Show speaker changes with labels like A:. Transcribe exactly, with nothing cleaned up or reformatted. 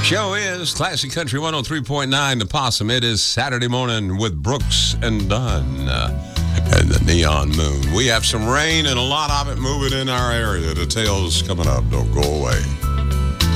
A: Show is Classic Country one oh three point nine The Possum. It is Saturday morning with Brooks and Dunn uh, and the Neon Moon. We have some rain and a lot of it moving in our area. Details coming up. Don't go away.